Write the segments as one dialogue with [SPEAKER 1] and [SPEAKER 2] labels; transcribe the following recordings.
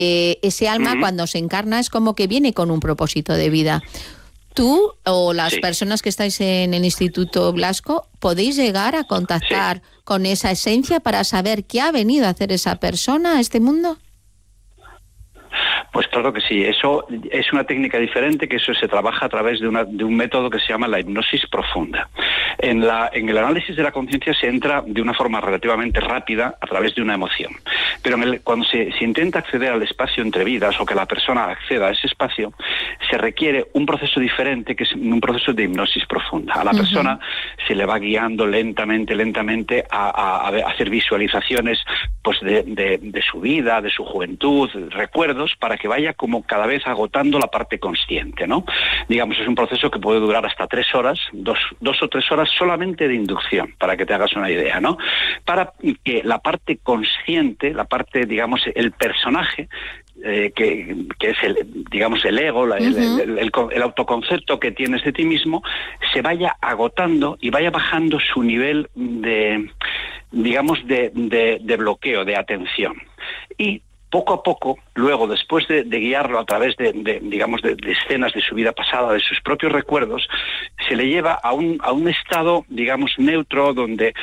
[SPEAKER 1] ese alma cuando se encarna es como que viene con un propósito de vida. Tú o las personas que estáis en el Instituto Blasco, ¿podéis llegar a contactar con esa esencia para saber qué ha venido a hacer esa persona a este mundo?
[SPEAKER 2] Pues claro que sí, eso es una técnica diferente, que eso se trabaja a través de un método que se llama la hipnosis profunda. En el análisis de la conciencia se entra de una forma relativamente rápida a través de una emoción, pero cuando se intenta acceder al espacio entre vidas, o que la persona acceda a ese espacio, se requiere un proceso diferente, que es un proceso de hipnosis profunda. A la persona se le va guiando lentamente a hacer visualizaciones pues de su vida, de su juventud, recuerdos, para que vaya como cada vez agotando la parte consciente, ¿no? Digamos, es un proceso que puede durar hasta 3 horas, dos o 3 horas solamente de inducción, para que te hagas una idea, ¿no? Para que la parte consciente, la parte, digamos, el personaje, que es el ego, el autoconcepto que tienes de ti mismo, se vaya agotando y vaya bajando su nivel de bloqueo, de atención. Y poco a poco, luego, después de guiarlo a través de escenas de su vida pasada, de sus propios recuerdos, se le lleva a un estado, digamos, neutro, donde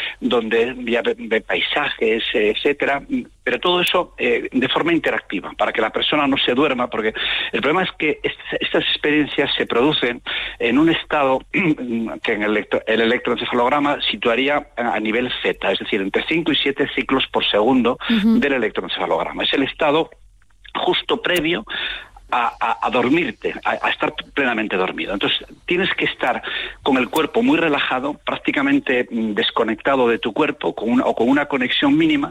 [SPEAKER 2] ve paisajes, etcétera, pero todo eso de forma interactiva, para que la persona no se duerma, porque el problema es que estas experiencias se producen en un estado que en el electroencefalograma situaría a nivel zeta, es decir, entre 5 y 7 ciclos por segundo del electroencefalograma. Es el estado justo previo a dormirte, a estar plenamente dormido. Entonces tienes que estar con el cuerpo muy relajado, prácticamente desconectado de tu cuerpo, con una conexión mínima,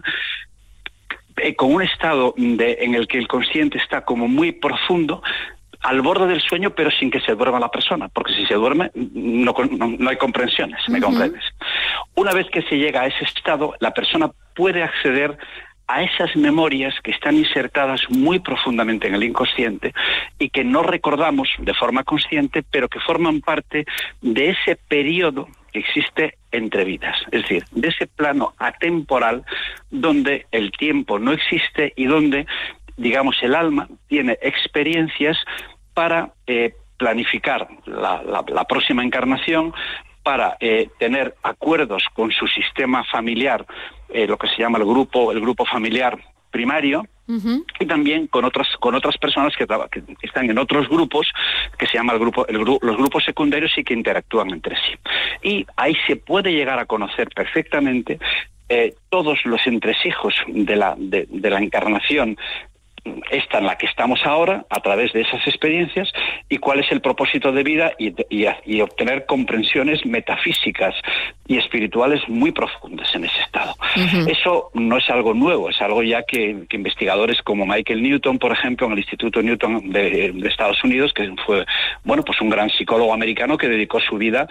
[SPEAKER 2] con un estado en el que el consciente está como muy profundo, al borde del sueño, pero sin que se duerma la persona, porque si se duerme no hay comprensiones, ¿me comprendes? Una vez que se llega a ese estado, la persona puede acceder a esas memorias que están insertadas muy profundamente en el inconsciente y que no recordamos de forma consciente, pero que forman parte de ese periodo que existe entre vidas, es decir, de ese plano atemporal donde el tiempo no existe y donde, digamos, el alma tiene experiencias para planificar la próxima encarnación, para tener acuerdos con su sistema familiar, lo que se llama el grupo familiar primario, y también con otras personas que están en otros grupos, que se llama los grupos secundarios, y que interactúan entre sí. Y ahí se puede llegar a conocer perfectamente todos los entresijos de la encarnación, esta en la que estamos ahora, a través de esas experiencias, y cuál es el propósito de vida, y obtener comprensiones metafísicas y espirituales muy profundas en ese estado. Eso no es algo nuevo, es algo ya que investigadores como Michael Newton, por ejemplo, en el Instituto Newton de Estados Unidos, que fue pues un gran psicólogo americano que dedicó su vida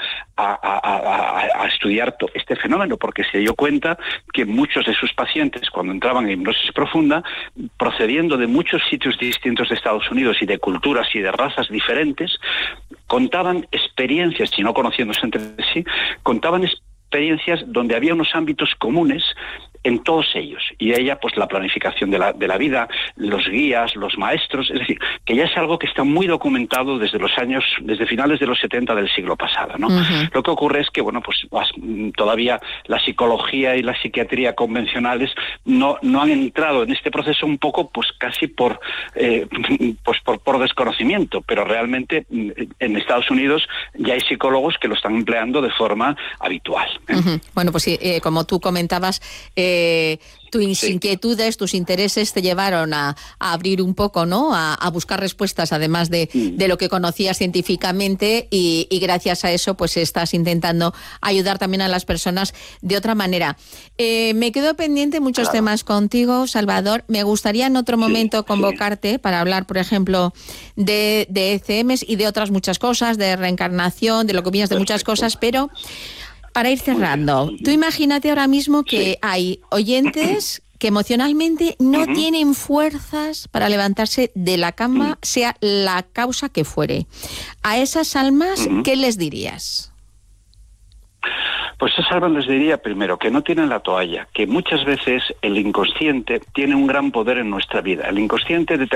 [SPEAKER 2] a estudiar este fenómeno, porque se dio cuenta que muchos de sus pacientes, cuando entraban en hipnosis profunda, procediendo de muchos sitios distintos de Estados Unidos y de culturas y de razas diferentes, contaban experiencias, y no conociéndose entre sí, contaban experiencias donde había unos ámbitos comunes en todos ellos, y ella, pues la planificación de la vida, los guías, los maestros, es decir, que ya es algo que está muy documentado desde finales de los 70 del siglo pasado, ¿no? Lo que ocurre es que, pues todavía la psicología y la psiquiatría convencionales no han entrado en este proceso, un poco, pues casi por desconocimiento, pero realmente en Estados Unidos ya hay psicólogos que lo están empleando de forma habitual.
[SPEAKER 1] Bueno, pues sí, como tú comentabas, tus inquietudes, tus intereses te llevaron a abrir un poco, ¿no? A buscar respuestas, además de lo que conocías científicamente, y gracias a eso pues estás intentando ayudar también a las personas de otra manera. Me quedo pendiente muchos temas contigo, Salvador. Me gustaría en otro momento convocarte para hablar, por ejemplo, de ECMs y de otras muchas cosas, de reencarnación, de lo que opinas de muchas cosas, pero para ir cerrando, tú imagínate ahora mismo que hay oyentes que emocionalmente no tienen fuerzas para levantarse de la cama, sea la causa que fuere. A esas almas, ¿qué les dirías?
[SPEAKER 2] Pues a Salvan les diría primero que no tienen la toalla, que muchas veces el inconsciente tiene un gran poder en nuestra vida. El inconsciente